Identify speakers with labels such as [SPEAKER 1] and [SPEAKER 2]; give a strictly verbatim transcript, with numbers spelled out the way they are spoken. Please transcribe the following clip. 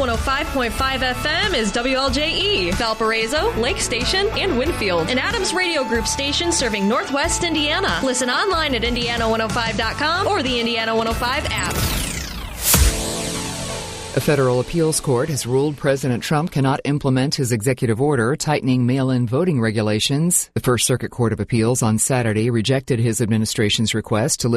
[SPEAKER 1] one oh five point five F M is W L J E, Valparaiso, Lake Station, and Winfield, an Adams Radio Group station serving Northwest Indiana. Listen online at Indiana one oh five dot com or the Indiana one oh five app.
[SPEAKER 2] A federal appeals court has ruled President Trump cannot implement his executive order tightening mail-in voting regulations. The First Circuit Court of Appeals on Saturday rejected his administration's request to lift